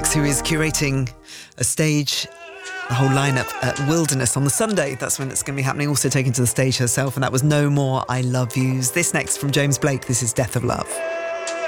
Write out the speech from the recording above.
Alex, who is curating a stage, the whole lineup at Wilderness on the Sunday. That's when it's going to be happening. Also taken to the stage herself, and that was No More I Love Yous. This next from James Blake. This is Death of Love.